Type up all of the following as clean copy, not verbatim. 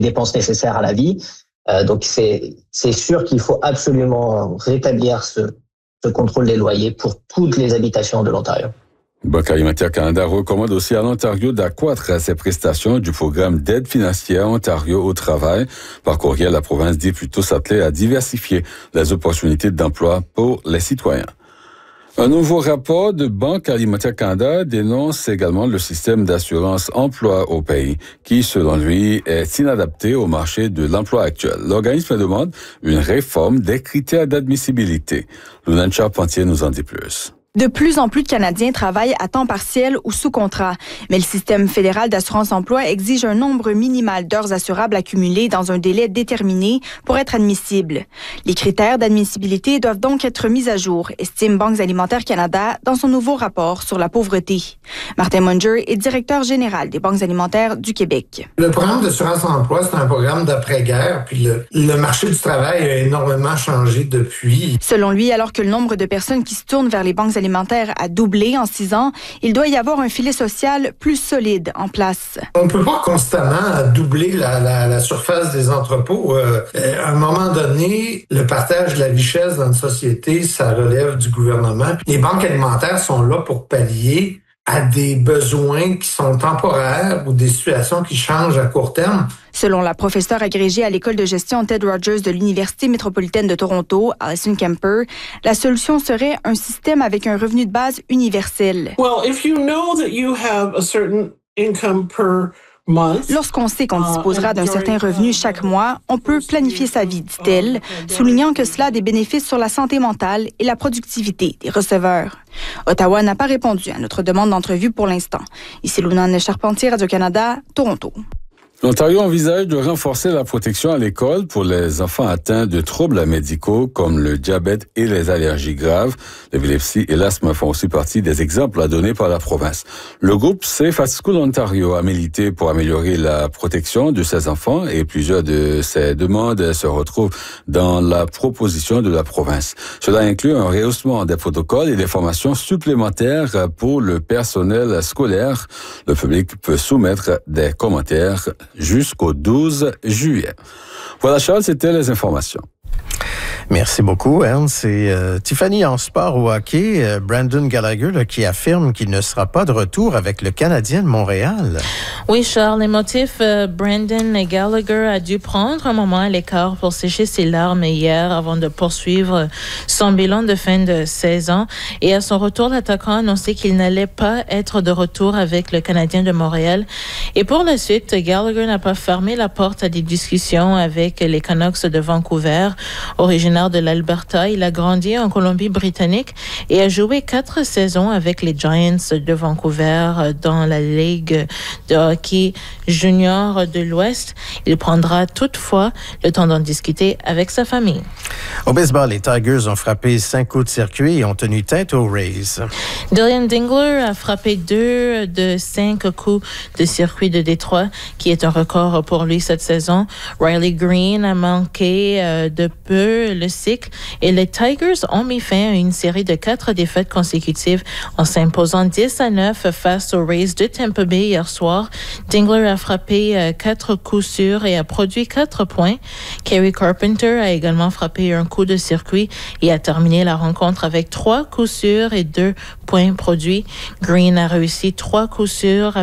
dépenses nécessaires à la vie. Donc c'est sûr qu'il faut absolument rétablir ce contrôle des loyers pour toutes les habitations de l'Ontario. Banque alimentaire Canada recommande aussi à l'Ontario d'accroître ses prestations du programme d'aide financière Ontario au travail. Par courriel, la province dit plutôt s'atteler à diversifier les opportunités d'emploi pour les citoyens. Un nouveau rapport de Banque alimentaire Canada dénonce également le système d'assurance emploi au pays, qui, selon lui, est inadapté au marché de l'emploi actuel. L'organisme demande une réforme des critères d'admissibilité. Lunane Charpentier nous en dit plus. De plus en plus de Canadiens travaillent à temps partiel ou sous contrat, mais le système fédéral d'assurance-emploi exige un nombre minimal d'heures assurables accumulées dans un délai déterminé pour être admissible. Les critères d'admissibilité doivent donc être mis à jour, estime Banques alimentaire Canada dans son nouveau rapport sur la pauvreté. Martin Munger est directeur général des Banques alimentaires du Québec. Le programme d'assurance-emploi, c'est un programme d'après-guerre, puis le marché du travail a énormément changé depuis. Selon lui, alors que le nombre de personnes qui se tournent vers les banques alimentaire a doublé en 6 ans, il doit y avoir un filet social plus solide en place. On ne peut pas constamment doubler la surface des entrepôts. À un moment donné, le partage de la richesse dans une société, ça relève du gouvernement. Les banques alimentaires sont là pour pallier à des besoins qui sont temporaires ou des situations qui changent à court terme. Selon la professeure agrégée à l'école de gestion Ted Rogers de l'Université métropolitaine de Toronto, Alison Kemper, la solution serait un système avec un revenu de base universel. Well, if you know that you have a certain income per Lorsqu'on sait qu'on disposera d'un certain revenu chaque mois, on peut planifier sa vie, dit-elle, soulignant que cela a des bénéfices sur la santé mentale et la productivité des receveurs. Ottawa n'a pas répondu à notre demande d'entrevue pour l'instant. Ici Lunane Charpentier, Radio-Canada, Toronto. L'Ontario envisage de renforcer la protection à l'école pour les enfants atteints de troubles médicaux comme le diabète et les allergies graves. L'épilepsie et l'asthme font aussi partie des exemples à donner par la province. Le groupe Safe at School Ontario a milité pour améliorer la protection de ces enfants et plusieurs de ces demandes se retrouvent dans la proposition de la province. Cela inclut un rehaussement des protocoles et des formations supplémentaires pour le personnel scolaire. Le public peut soumettre des commentaires jusqu'au 12 juillet. Voilà, Charles, c'était les informations. Merci beaucoup, Ernst. Et Tiffany, en sport au hockey, Brandon Gallagher qui affirme qu'il ne sera pas de retour avec le Canadien de Montréal. Oui, Charles, l'émotif Brandon Gallagher a dû prendre un moment à l'écart pour sécher ses larmes hier avant de poursuivre son bilan de fin de saison. Et à son retour, l'attaquant a annoncé qu'il n'allait pas être de retour avec le Canadien de Montréal. Et pour la suite, Gallagher n'a pas fermé la porte à des discussions avec les Canucks de Vancouver. Originaire de l'Alberta, il a grandi en Colombie-Britannique et a joué 4 saisons avec les Giants de Vancouver dans la Ligue de hockey junior de l'Ouest. Il prendra toutefois le temps d'en discuter avec sa famille. Au baseball, les Tigers ont frappé 5 coups de circuit et ont tenu tête aux Rays. Dillon Dingler a frappé 2 de 5 coups de circuit de Détroit, qui est un record pour lui cette saison. Riley Green a manqué de peu le cycle et les Tigers ont mis fin à une série de 4 défaites consécutives en s'imposant 10-9 face aux Rays de Tampa Bay hier soir. Dingler a frappé 4 coups sûrs et a produit 4 points. Kerry Carpenter a également frappé un coup de circuit et a terminé la rencontre avec 3 coups sûrs et 2 points produits. Green a réussi 3 coups sûrs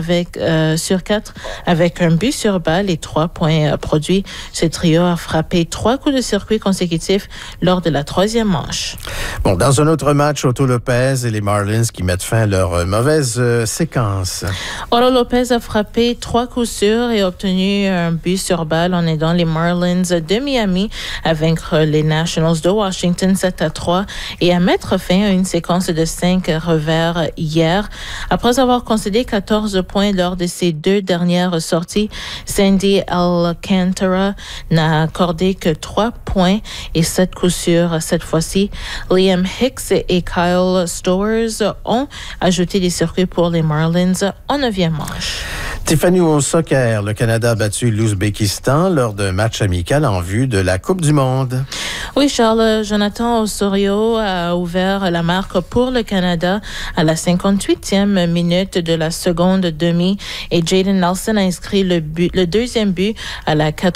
sur 4 avec un but sur balle et 3 points produits. Ce trio a frappé 3 coups de circuit consécutifs lors de la 3e manche. Bon, dans un autre match, Otto Lopez et les Marlins qui mettent fin à leur mauvaise séquence. Otto Lopez a frappé 3 coups sûrs et obtenu un but sur balle en aidant les Marlins de Miami à vaincre les Nationals de Washington 7-3 et à mettre fin à une séquence de 5 revers hier. Après avoir concédé 14 points lors de ses 2 dernières sorties, Sandy Alcantara n'a accordé que 3 points et 7 coups sûrs cette fois-ci. Liam Hicks et Kyle Stowers ont ajouté des circuits pour les Marlins en 9e manche. Tiffany, au soccer, le Canada a battu l'Ouzbékistan lors d'un match amical en vue de la Coupe du Monde. Oui, Charles, Jonathan Osorio a ouvert la marque pour le Canada à la 58e minute de la seconde demi et Jaden Nelson a inscrit le 2e but à la